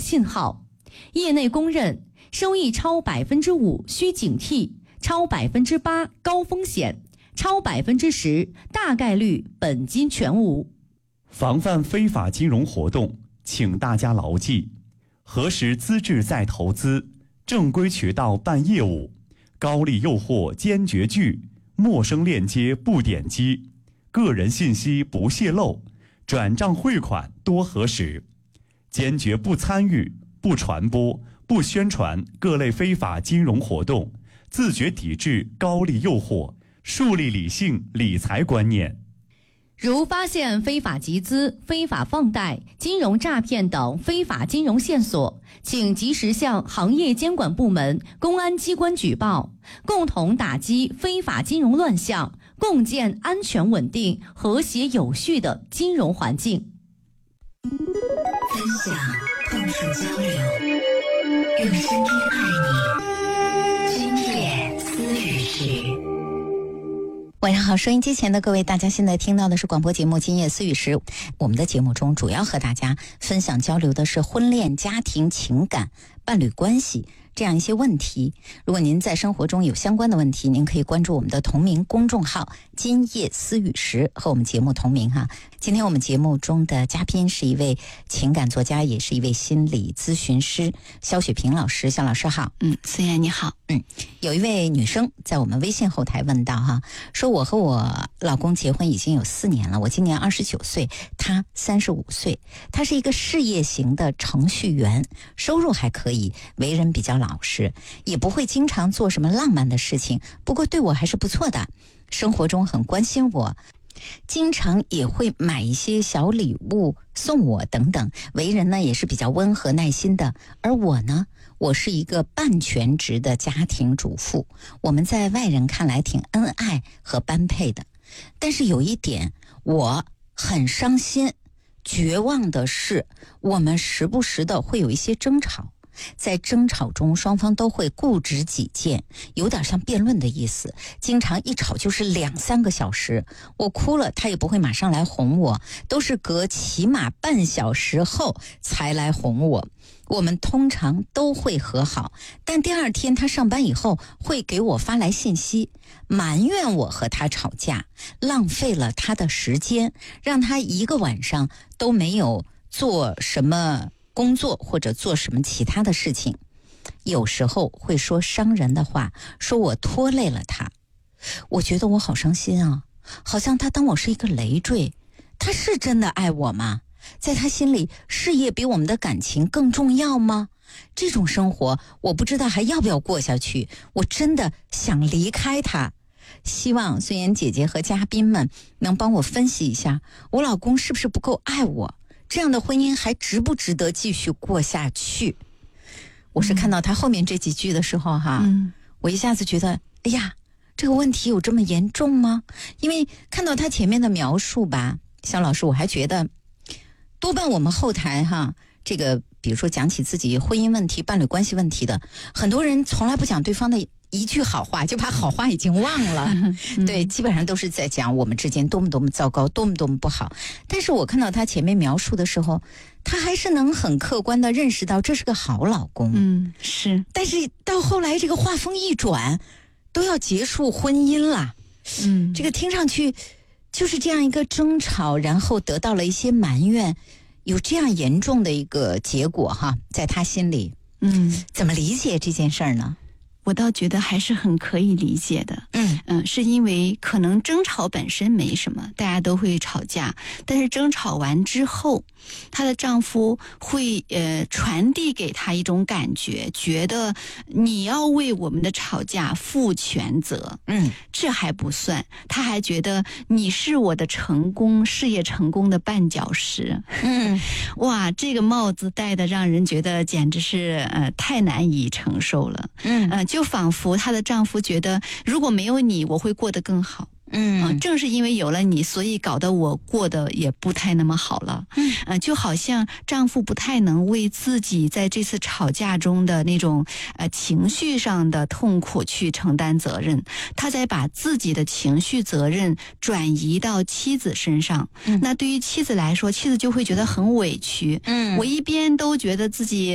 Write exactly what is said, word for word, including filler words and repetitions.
信号。业内公认，收益超百分之五需警惕，超百分之八高风险，超百分之十大概率本金全无。 防范非法金融活动，请大家牢记：核实资质再投资，正规渠道办业务，高利诱惑坚决拒，陌生链接不点击，个人信息不泄露，转账汇款多核实，坚决不参与、不传播、不宣传各类非法金融活动，自觉抵制高利诱惑，树立理性理财观念。 如发现非法集资、非法放贷、金融诈骗等非法金融线索，请及时向行业监管部门、公安机关举报，共同打击非法金融乱象，共建安全稳定、和谐有序的金融环境。 分享、碰触、交流，用声音爱你。今夜思雨时。 晚上好，收音机前的各位，大家现在听到的是广播节目《今夜思雨时》。我们的节目中主要和大家分享交流的是婚恋、家庭、情感、伴侣关系这样一些问题。如果您在生活中有相关的问题，您可以关注我们的同名公众号“今夜思雨时”，和我们节目同名哈。今天我们节目中的嘉宾是一位情感作家，也是一位心理咨询师，肖雪萍老师。肖老师好。 嗯，思妍你好。 嗯，有一位女生在我们微信后台问到哈，说我和我老公结婚已经有四年了，我今年二十九岁，他三十五岁，他是一个事业型的程序员，收入还可以，为人比较老实，也不会经常做什么浪漫的事情，不过对我还是不错的，生活中很关心我，经常也会买一些小礼物送我等等，为人呢也是比较温和耐心的。而我呢，我是一个半全职的家庭主妇，我们在外人看来挺恩爱和般配的，但是有一点我很伤心绝望的是，我们时不时的会有一些争吵，在争吵中双方都会固执己见，有点像辩论的意思，经常一吵就是两三个小时，我哭了他也不会马上来哄我，都是隔起码半小时后才来哄我。我们通常都会和好，但第二天他上班以后会给我发来信息，埋怨我和他吵架，浪费了他的时间，让他一个晚上都没有做什么工作或者做什么其他的事情，有时候会说伤人的话，说我拖累了他。我觉得我好伤心啊，好像他当我是一个累赘。他是真的爱我吗？在他心里，事业比我们的感情更重要吗？这种生活我不知道还要不要过下去，我真的想离开他。希望孙妍姐姐和嘉宾们能帮我分析一下，我老公是不是不够爱我，这样的婚姻还值不值得继续过下去？我是看到他后面这几句的时候哈、嗯，我一下子觉得哎呀，这个问题有这么严重吗？因为看到他前面的描述吧，肖老师，我还觉得多半我们后台哈，这个比如说讲起自己婚姻问题、伴侣关系问题的，很多人从来不讲对方的一句好话，就把好话已经忘了、嗯、对，基本上都是在讲我们之间多么多么糟糕，多么多么不好。但是我看到他前面描述的时候，他还是能很客观地认识到这是个好老公。 嗯，是。 但是到后来这个话锋一转，都要结束婚姻了。嗯，这个听上去就是这样一个争吵，然后得到了一些埋怨，有这样严重的一个结果哈，在他心里，嗯，怎么理解这件事儿呢？ 我倒觉得还是很可以理解的。嗯嗯，是因为可能争吵本身没什么，大家都会吵架，但是争吵完之后，她的丈夫会呃传递给她一种感觉，觉得你要为我们的吵架负全责。嗯，这还不算，他还觉得你是我的成功事业成功的绊脚石。嗯，哇，这个帽子戴的让人觉得简直是呃太难以承受了。嗯呃就仿佛她的丈夫觉得如果没有你我会过得更好。嗯、呃，正是因为有了你，所以搞得我过得也不太那么好了。嗯，呃，就好像丈夫不太能为自己在这次吵架中的那种呃情绪上的痛苦去承担责任，他在把自己的情绪责任转移到妻子身上。嗯，那对于妻子来说，妻子就会觉得很委屈。嗯，我一边都觉得自己